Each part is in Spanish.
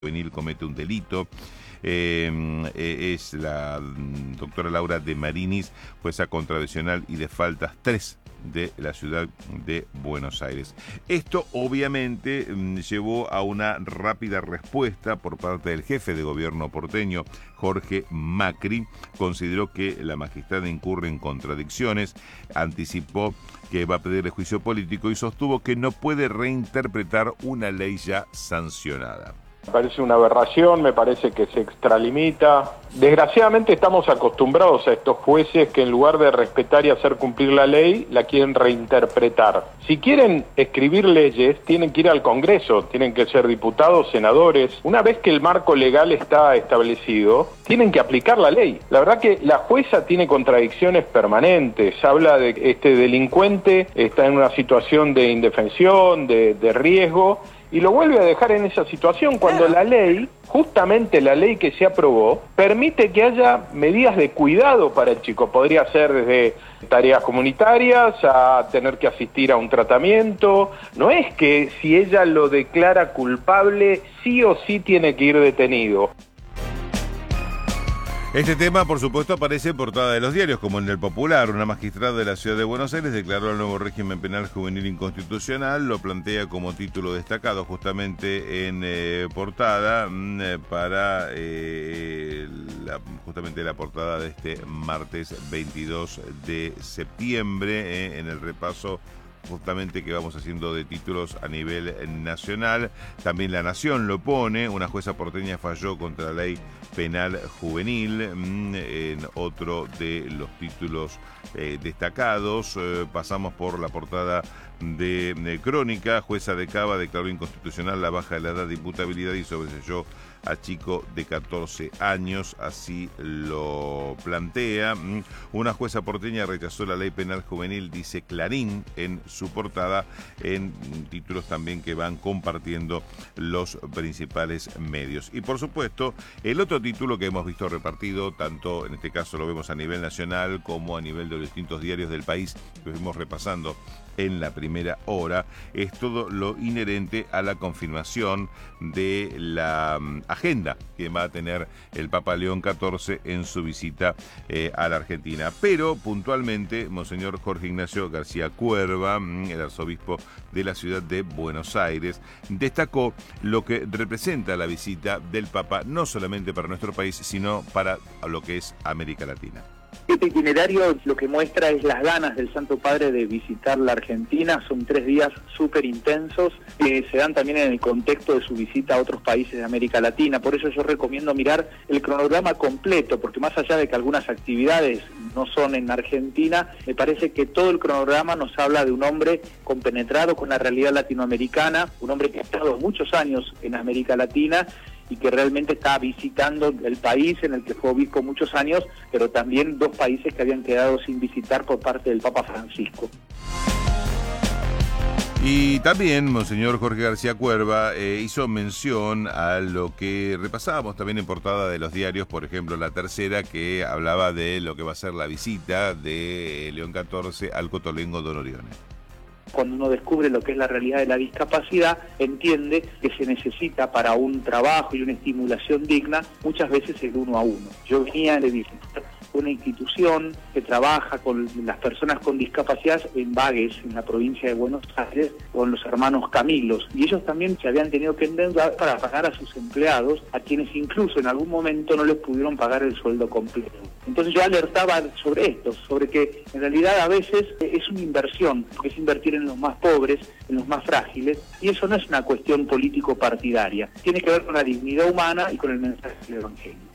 juvenil comete un delito. Es la doctora Laura de Marinis, jueza contravencional y de faltas 3 de la ciudad de Buenos Aires. Esto obviamente llevó a una rápida respuesta por parte del jefe de gobierno porteño, Jorge Macri. Consideró que la magistrada incurre en contradicciones, anticipó que va a pedir el juicio político y sostuvo que no puede reinterpretar una ley ya sancionada. Me parece una aberración, me parece que se extralimita. Desgraciadamente estamos acostumbrados a estos jueces que en lugar de respetar y hacer cumplir la ley, la quieren reinterpretar. Si quieren escribir leyes, tienen que ir al Congreso, tienen que ser diputados, senadores. Una vez que el marco legal está establecido, tienen que aplicar la ley. La verdad que la jueza tiene contradicciones permanentes. Habla de que este delincuente está en una situación de indefensión, de riesgo, y lo vuelve a dejar en esa situación cuando la ley, justamente la ley que se aprobó, permite que haya medidas de cuidado para el chico. Podría ser desde tareas comunitarias a tener que asistir a un tratamiento. No es que si ella lo declara culpable, sí o sí tiene que ir detenido. Este tema, por supuesto, aparece en portada de los diarios, como en El Popular. Una magistrada de la ciudad de Buenos Aires declaró el nuevo régimen penal juvenil inconstitucional. Lo plantea como título destacado justamente en portada para justamente la portada de este martes 22 de septiembre, en el repaso justamente que vamos haciendo de títulos a nivel nacional. También La Nación lo pone: una jueza porteña falló contra la ley penal juvenil, en otro de los títulos destacados. Pasamos por la portada de Crónica. Jueza de Cava declaró inconstitucional la baja de la edad de imputabilidad y sobreseyó a chico de 14 años, así lo plantea. Una jueza porteña rechazó la ley penal juvenil, dice Clarín en su portada, en títulos también que van compartiendo los principales medios. Y por supuesto, el otro título que hemos visto repartido, tanto en este caso lo vemos a nivel nacional como a nivel de los distintos diarios del país, que fuimos repasando en la primera hora, es todo lo inherente a la confirmación de la agenda que va a tener el Papa León XIV en su visita a la Argentina. Pero puntualmente, Monseñor Jorge Ignacio García Cuerva, el arzobispo de la ciudad de Buenos Aires, destacó lo que representa la visita del Papa, no solamente para nuestro país, sino para lo que es América Latina. Este itinerario lo que muestra es las ganas del Santo Padre de visitar la Argentina. Son 3 días súper intensos que se dan también en el contexto de su visita a otros países de América Latina. Por eso yo recomiendo mirar el cronograma completo, porque más allá de que algunas actividades no son en Argentina, me parece que todo el cronograma nos habla de un hombre compenetrado con la realidad latinoamericana, un hombre que ha estado muchos años en América Latina y que realmente está visitando el país en el que fue obispo muchos años, pero también 2 países que habían quedado sin visitar por parte del Papa Francisco. Y también Monseñor Jorge García Cuerva hizo mención a lo que repasábamos también en portada de los diarios, por ejemplo La Tercera, que hablaba de lo que va a ser la visita de León XIV al Cotolengo Don Orione. Cuando uno descubre lo que es la realidad de la discapacidad, entiende que se necesita para un trabajo y una estimulación digna, muchas veces el 1 a 1. Yo venía de visitar una institución que trabaja con las personas con discapacidad en Bages, en la provincia de Buenos Aires, con los hermanos Camilos, y ellos también se habían tenido que endeudar para pagar a sus empleados, a quienes incluso en algún momento no les pudieron pagar el sueldo completo. Entonces yo alertaba sobre esto, sobre que en realidad a veces es una inversión, porque es invertir en los más pobres, en los más frágiles, y eso no es una cuestión político-partidaria, tiene que ver con la dignidad humana y con el mensaje del Evangelio.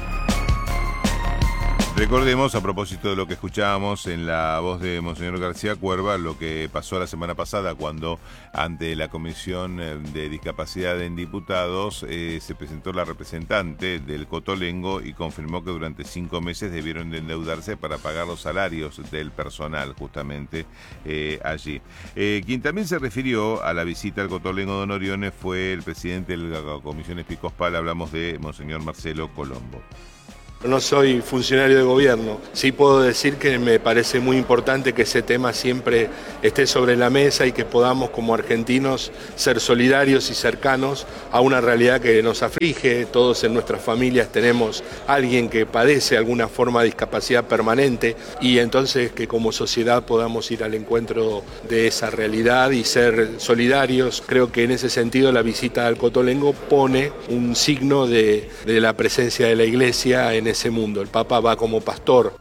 Recordemos, a propósito de lo que escuchábamos en la voz de Monseñor García Cuerva, lo que pasó la semana pasada cuando ante la Comisión de Discapacidad en Diputados se presentó la representante del Cotolengo y confirmó que durante 5 meses debieron de endeudarse para pagar los salarios del personal justamente allí. Quien también se refirió a la visita al Cotolengo Don Orione fue el presidente de la Comisión Episcopal, hablamos de Monseñor Marcelo Colombo. No soy funcionario de gobierno, sí puedo decir que me parece muy importante que ese tema siempre esté sobre la mesa y que podamos como argentinos ser solidarios y cercanos a una realidad que nos aflige. Todos en nuestras familias tenemos a alguien que padece alguna forma de discapacidad permanente y entonces que como sociedad podamos ir al encuentro de esa realidad y ser solidarios. Creo que en ese sentido la visita al Cotolengo pone un signo de la presencia de la Iglesia en ese mundo. El Papa va como pastor.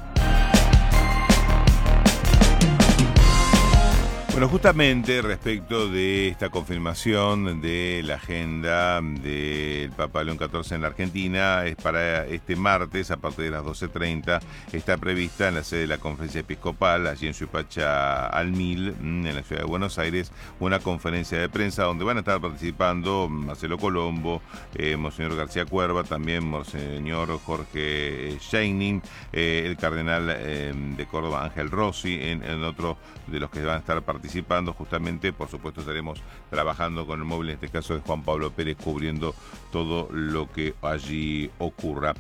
Bueno, justamente respecto de esta confirmación de la agenda del Papa León XIV en la Argentina, es para este martes a partir de las 12:30, está prevista en la sede de la Conferencia Episcopal, allí en Suipacha al 1000, en la ciudad de Buenos Aires, una conferencia de prensa donde van a estar participando Marcelo Colombo, Monseñor García Cuerva, también Monseñor Jorge Scheining, el cardenal de Córdoba Ángel Rossi, en otro de los que van a estar participando. Justamente, por supuesto, estaremos trabajando con el móvil, en este caso de Juan Pablo Pérez, cubriendo todo lo que allí ocurra.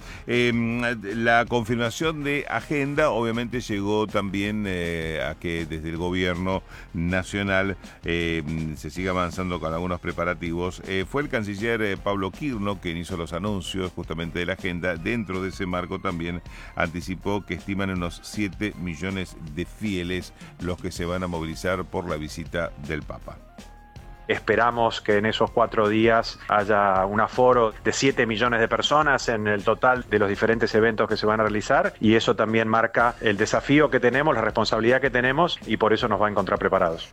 La confirmación de agenda obviamente llegó también a que desde el gobierno nacional se siga avanzando con algunos preparativos. Fue el canciller Pablo Quirno quien hizo los anuncios justamente de la agenda. Dentro de ese marco también anticipó que estiman unos 7 millones de fieles los que se van a movilizar por la visita del Papa. Esperamos que en esos 4 días haya un aforo de 7 millones de personas en el total de los diferentes eventos que se van a realizar, y eso también marca el desafío que tenemos, la responsabilidad que tenemos, y por eso nos va a encontrar preparados.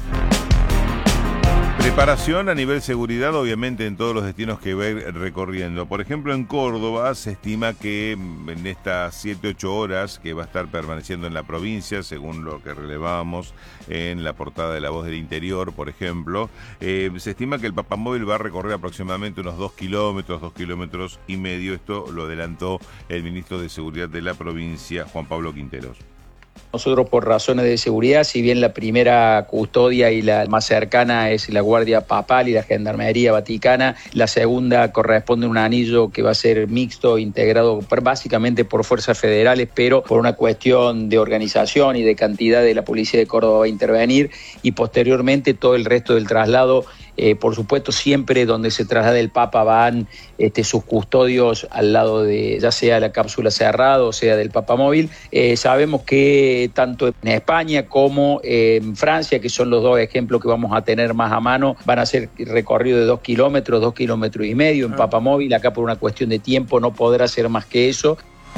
Preparación a nivel seguridad, obviamente, en todos los destinos que va a ir recorriendo. Por ejemplo, en Córdoba se estima que en estas 7-8 horas que va a estar permaneciendo en la provincia, según lo que relevamos en la portada de La Voz del Interior, por ejemplo, se estima que el Papamóvil va a recorrer aproximadamente unos 2 kilómetros y medio. Esto lo adelantó el ministro de Seguridad de la provincia, Juan Pablo Quinteros. Nosotros, por razones de seguridad, si bien la primera custodia y la más cercana es la Guardia Papal y la Gendarmería Vaticana, la segunda corresponde a un anillo que va a ser mixto, integrado básicamente por fuerzas federales, pero por una cuestión de organización y de cantidad de la Policía de Córdoba va a intervenir, y posteriormente todo el resto del traslado. Por supuesto, siempre donde se traslada el Papa van sus custodios al lado de, ya sea la cápsula cerrada o sea del Papamóvil. Sabemos que tanto en España como en Francia, que son los dos ejemplos que vamos a tener más a mano, van a ser recorrido de 2 kilómetros y medio en Papamóvil. Acá, por una cuestión de tiempo, no podrá ser más que eso.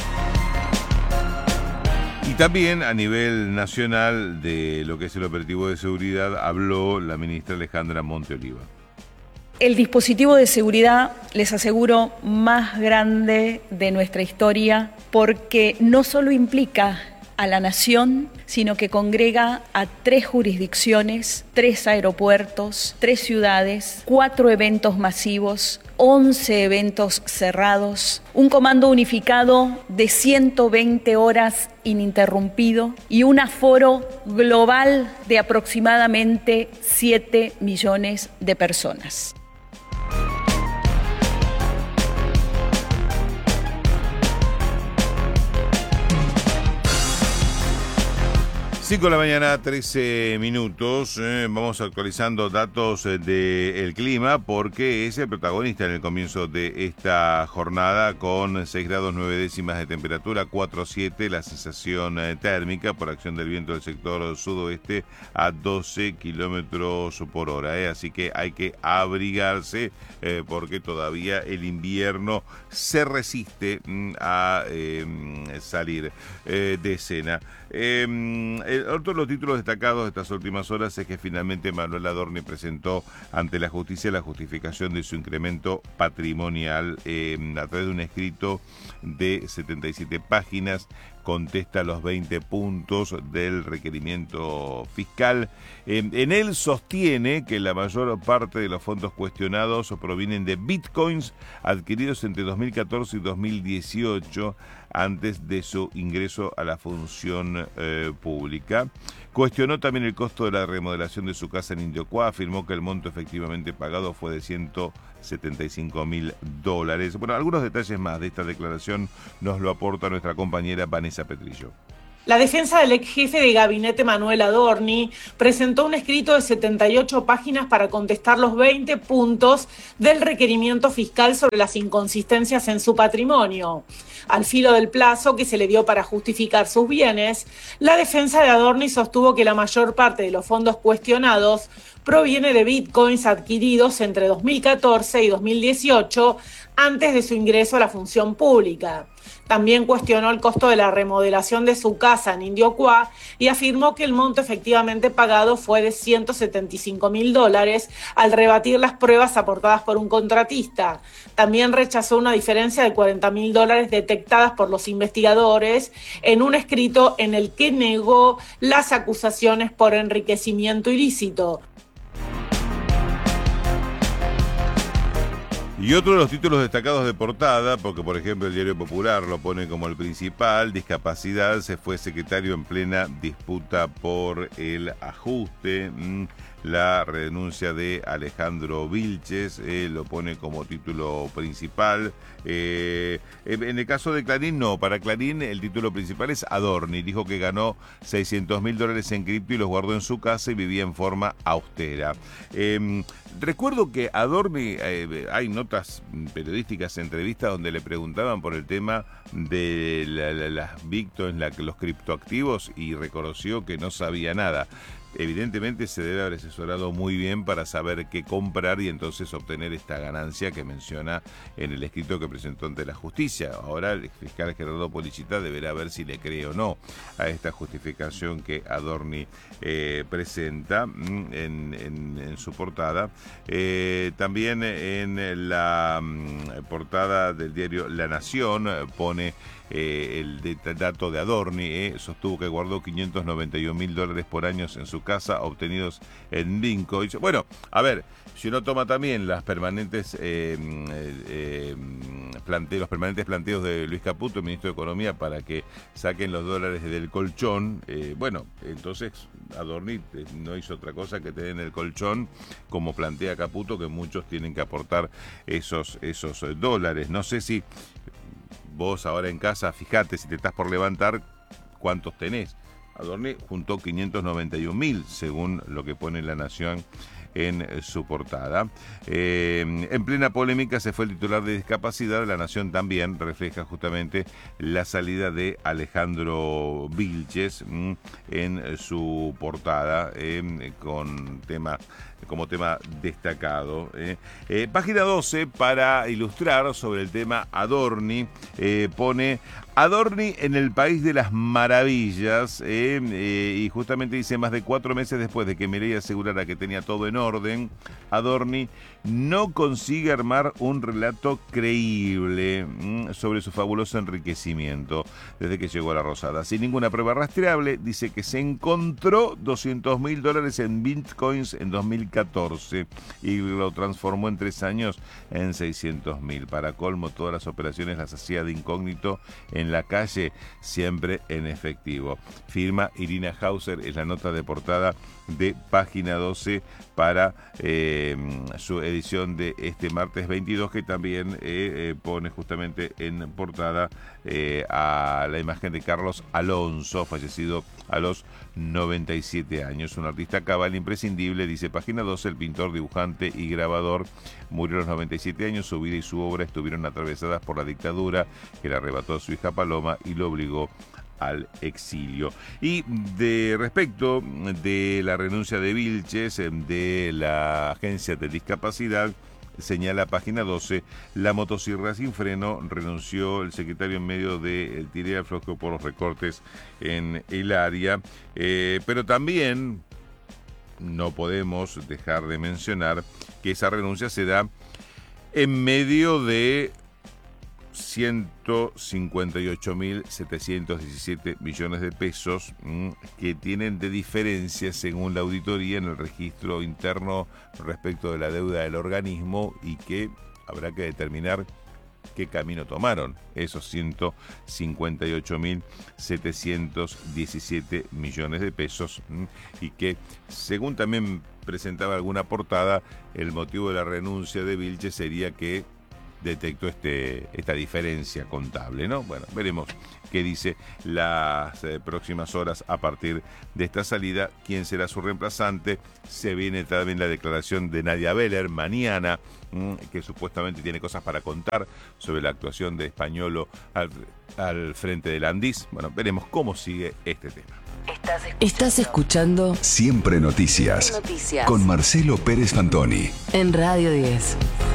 Y también a nivel nacional de lo que es el operativo de seguridad habló la ministra Alejandra Monteoliva. El dispositivo de seguridad, les aseguro, más grande de nuestra historia, porque no solo implica a la nación, sino que congrega a 3 jurisdicciones, 3 aeropuertos, 3 ciudades, 4 eventos masivos, 11 eventos cerrados, un comando unificado de 120 horas ininterrumpido y un aforo global de aproximadamente 7 millones de personas. 5 de la mañana, 13 minutos. Vamos actualizando datos del clima porque es el protagonista en el comienzo de esta jornada, con 6 grados 9 décimas de temperatura, 4,7 la sensación térmica por acción del viento del sector sudoeste a 12 kilómetros por hora. Así que hay que abrigarse porque todavía el invierno se resiste a salir de escena. Otro de los títulos destacados de estas últimas horas es que finalmente Manuel Adorni presentó ante la justicia la justificación de su incremento patrimonial a través de un escrito de 77 páginas. Contesta los 20 puntos del requerimiento fiscal. En él sostiene que la mayor parte de los fondos cuestionados provienen de bitcoins adquiridos entre 2014 y 2018, antes de su ingreso a la función pública. Cuestionó también el costo de la remodelación de su casa en Indiocuá. Afirmó que el monto efectivamente pagado fue de $75.000. Bueno, algunos detalles más de esta declaración nos lo aporta nuestra compañera Vanessa Petrillo. La defensa del ex jefe de gabinete Manuel Adorni presentó un escrito de 78 páginas para contestar los 20 puntos del requerimiento fiscal sobre las inconsistencias en su patrimonio. Al filo del plazo que se le dio para justificar sus bienes, la defensa de Adorni sostuvo que la mayor parte de los fondos cuestionados proviene de bitcoins adquiridos entre 2014 y 2018, antes de su ingreso a la función pública. También cuestionó el costo de la remodelación de su casa en Indiocuá y afirmó que el monto efectivamente pagado fue de $175.000 al rebatir las pruebas aportadas por un contratista. También rechazó una diferencia de $40.000 detectadas por los investigadores en un escrito en el que negó las acusaciones por enriquecimiento ilícito. Y otro de los títulos destacados de portada, porque por ejemplo el Diario Popular lo pone como el principal: discapacidad, se fue secretario en plena disputa por el ajuste. La renuncia de Alejandro Vilches lo pone como título principal. En el caso de Clarín, no. Para Clarín el título principal es Adorni. Dijo que ganó $600.000 en cripto y los guardó en su casa y vivía en forma austera. Recuerdo que Adorni, hay notas periodísticas, entrevistas donde le preguntaban por el tema de las bitcoins, los criptoactivos, y reconoció que no sabía nada. Evidentemente se debe haber asesorado muy bien para saber qué comprar y entonces obtener esta ganancia que menciona en el escrito que presentó ante la justicia. Ahora el fiscal Gerardo Policita deberá ver si le cree o no a esta justificación que Adorni presenta en su portada. También en la portada del diario La Nación pone el dato de Adorni. Sostuvo que guardó $591.000 por año en su casa, obtenidos en bitcoins. Bueno, a ver, si uno toma también las permanentes los permanentes planteos de Luis Caputo, el ministro de Economía, para que saquen los dólares del colchón, bueno, entonces Adorni no hizo otra cosa que tener en el colchón, como plantea Caputo, que muchos tienen que aportar esos dólares. No sé si vos ahora en casa, fíjate, si te estás por levantar, ¿cuántos tenés? Adorni juntó 591.000, según lo que pone La Nación en su portada. En plena polémica se fue el titular de discapacidad. La Nación también refleja justamente la salida de Alejandro Vilches en su portada, como tema destacado. Página 12, para ilustrar sobre el tema Adorni, pone Adorni en el país de las maravillas, y justamente dice: más de 4 meses después de que Milei asegurara que tenía todo en orden, Adorni no consigue armar un relato creíble sobre su fabuloso enriquecimiento desde que llegó a la Rosada. Sin ninguna prueba rastreable, dice que se encontró $200.000 en bitcoins en 2014 y lo transformó en 3 años en 600.000. Para colmo, todas las operaciones las hacía de incógnito en la calle, siempre en efectivo. Firma Irina Hauser, es la nota de portada de Página 12 para su edición de este martes 22, que también pone justamente en portada a la imagen de Carlos Alonso, fallecido a los 97 años. Un artista cabal imprescindible, dice Página 12, el pintor, dibujante y grabador murió a los 97 años. Su vida y su obra estuvieron atravesadas por la dictadura, que le arrebató a su hija Paloma y lo obligó al exilio. Y respecto de la renuncia de Vilches de la Agencia de Discapacidad, señala Página 12, la motosierra sin freno, renunció el secretario en medio del tiré al aflojo por los recortes en el área, pero también no podemos dejar de mencionar que esa renuncia se da en medio de 158.717 millones de pesos que tienen de diferencia, según la auditoría, en el registro interno respecto de la deuda del organismo, y que habrá que determinar qué camino tomaron esos 158.717 millones de pesos, y que, según también presentaba alguna portada, el motivo de la renuncia de Vilches sería que detectó esta diferencia contable, ¿no? Bueno, veremos qué dice las próximas horas a partir de esta salida, quién será su reemplazante. Se viene también la declaración de Nadia Beller mañana, que supuestamente tiene cosas para contar sobre la actuación de Españolo al frente del Andís. Bueno, veremos cómo sigue este tema. Estás escuchando Siempre Noticias, con Marcelo Pérez Fantoni en Radio 10.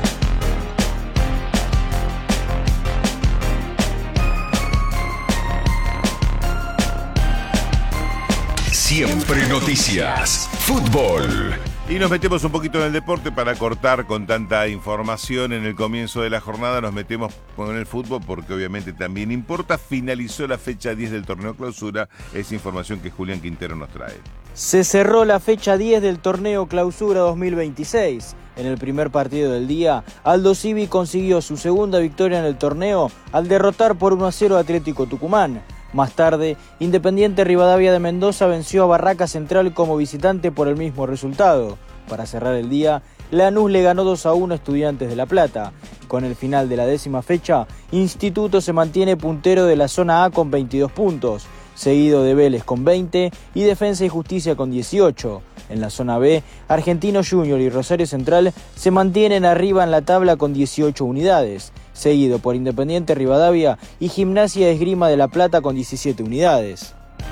Siempre Noticias, fútbol. Y nos metemos un poquito en el deporte para cortar con tanta información en el comienzo de la jornada. Nos metemos con el fútbol porque obviamente también importa. Finalizó la fecha 10 del torneo Clausura. Es información que Julián Quintero nos trae. Se cerró la fecha 10 del torneo Clausura 2026. En el primer partido del día, Aldo Civi consiguió su segunda victoria en el torneo al derrotar por 1-0 a Atlético Tucumán. Más tarde, Independiente Rivadavia de Mendoza venció a Barraca Central como visitante por el mismo resultado. Para cerrar el día, Lanús le ganó 2-1 a Estudiantes de La Plata. Con el final de la 10ª fecha, Instituto se mantiene puntero de la zona A con 22 puntos, seguido de Vélez con 20 y Defensa y Justicia con 18. En la zona B, Argentino Junior y Rosario Central se mantienen arriba en la tabla con 18 unidades, seguido por Independiente Rivadavia y Gimnasia Esgrima de La Plata con 17 unidades.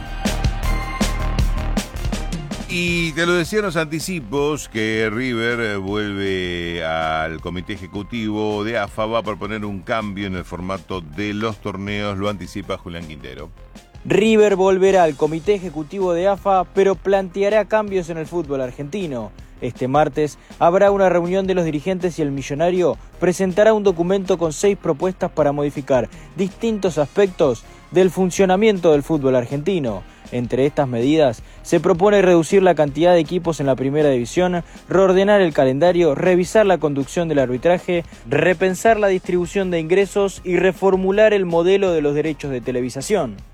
Y te lo decía en los anticipos que River vuelve al comité ejecutivo de AFA, va a proponer un cambio en el formato de los torneos, lo anticipa Julián Quintero. River volverá al comité ejecutivo de AFA, pero planteará cambios en el fútbol argentino. Este martes habrá una reunión de los dirigentes y el millonario presentará un documento con 6 propuestas para modificar distintos aspectos del funcionamiento del fútbol argentino. Entre estas medidas se propone reducir la cantidad de equipos en la primera división, reordenar el calendario, revisar la conducción del arbitraje, repensar la distribución de ingresos y reformular el modelo de los derechos de televisación.